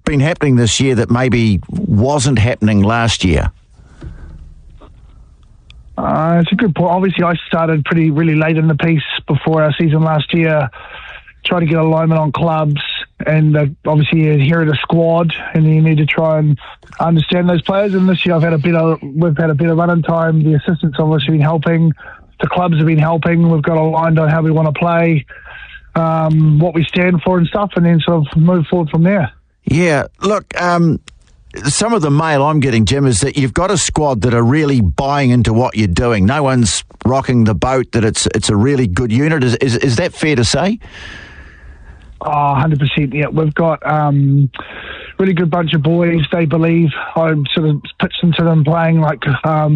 been happening this year that maybe wasn't happening last year? It's a good point. Obviously, I started really late in the piece before our season last year, trying to get alignment on clubs, and obviously you inherit a squad, and you need to try and understand those players. And this year, we've had a bit of running time. The assistants obviously been helping. The clubs have been helping. We've got aligned on how we want to play, what we stand for and stuff, and then sort of move forward from there. Yeah, look, some of the mail I'm getting, Jim, is that you've got a squad that are really buying into what you're doing. No one's rocking the boat, that it's a really good unit. Is that fair to say? 100%, yeah. We've got really good bunch of boys. They believe. I sort of pitched into them playing like